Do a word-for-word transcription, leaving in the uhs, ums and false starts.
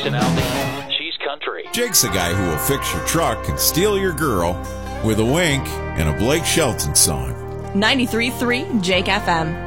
personality. She's country. Jake's the guy who will fix your truck and steal your girl with a wink and a Blake Shelton song. ninety-three point three Jake F M.